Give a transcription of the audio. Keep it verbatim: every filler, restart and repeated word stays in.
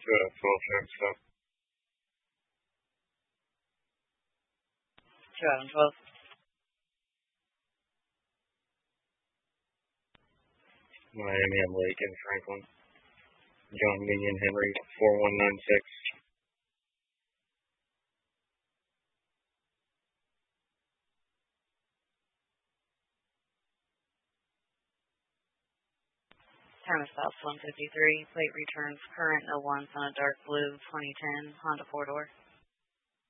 uh, twelve track stuff. two out of twelve. Miami, I'm Lake and Franklin. John Minion Henry, four one nine six. Time is about one fifty-three. Plate returns current, no ones on a dark blue twenty ten Honda four-door.